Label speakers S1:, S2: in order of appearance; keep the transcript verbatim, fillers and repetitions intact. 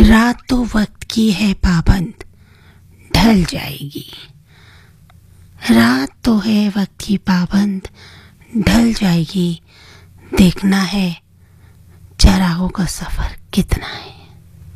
S1: रात तो वक्त की है पाबंद, ढल जाएगी। रात तो है वक्त की पाबंद, ढल जाएगी। देखना है चरागों का सफर कितना है।